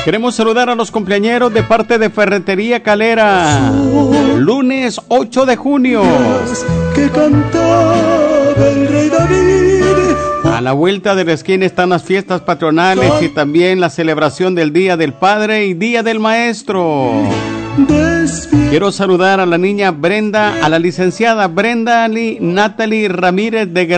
Queremos saludar a los cumpleañeros de parte de Ferretería Calera. Lunes 8 de junio. Que cantaba el rey David. A la vuelta de la esquina están las fiestas patronales y también la celebración del Día del Padre y Día del Maestro. Quiero saludar a la niña Brenda, a la licenciada Brenda Natalie Ramírez de Guerrero.